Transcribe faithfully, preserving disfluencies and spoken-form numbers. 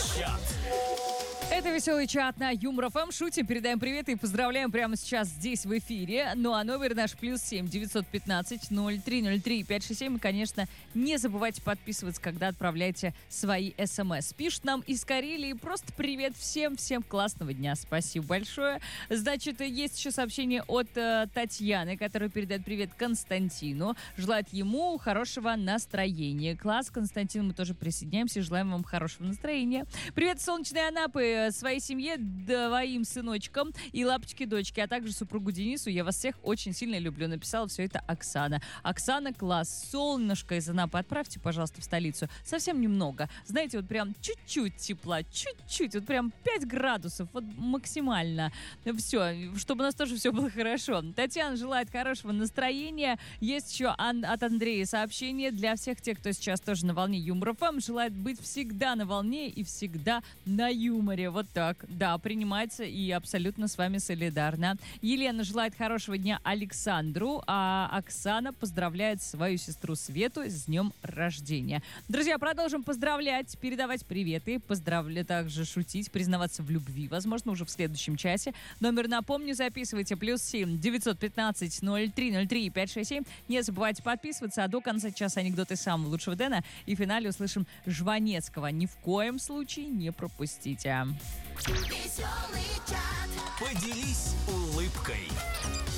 чат. Это веселый чат на Юмор эф эм. Шутим, передаем привет и поздравляем прямо сейчас здесь в эфире. Ну а номер наш плюс семь девятьсот пятнадцать ноль три ноль три пять шесть семь. И, конечно, не забывайте подписываться, когда отправляете свои смс. Пишут нам из Карелии. Просто привет всем, всем классного дня. Спасибо большое. Значит, есть еще сообщение от э, Татьяны, которая передает привет Константину. Желает ему хорошего настроения. Класс, Константин, мы тоже присоединяемся. Желаем вам хорошего настроения. Привет, солнечной Анапы. Своей семье, двоим сыночкам и лапочке-дочке, а также супругу Денису. Я вас всех очень сильно люблю. Написала все это Оксана. Оксана, класс. Солнышко из Анапы отправьте, пожалуйста, в столицу. Совсем немного. Знаете, вот прям чуть-чуть тепла. Чуть-чуть. Вот прям пять градусов. Вот максимально. Все. Чтобы у нас тоже все было хорошо. Татьяна желает хорошего настроения. Есть еще ан- от Андрея сообщение для всех тех, кто сейчас тоже на волне Юмор эф эм. Желает быть всегда на волне и всегда на юморе. Вот так. Да, принимается и абсолютно с вами солидарна. Елена желает хорошего дня Александру, а Оксана поздравляет свою сестру Свету с днем рождения. Друзья, продолжим поздравлять, передавать приветы, поздравлять, также шутить, признаваться в любви, возможно, уже в следующем часе. Номер, напомню, записывайте: плюс семь девятьсот пятнадцать ноль три ноль три пять шесть семь. Не забывайте подписываться, а до конца часа анекдоты самого лучшего Дэна. И в финале услышим Жванецкого. Ни в коем случае не пропустите. Поделись улыбкой.